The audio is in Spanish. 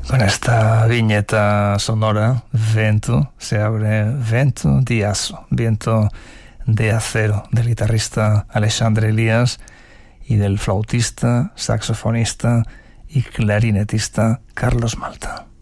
Con esta viñeta sonora, Vento, se abre Vento di Asso, Viento de Acero, del guitarrista Alexandre Elias y del flautista, saxofonista y clarinetista Carlos Malta.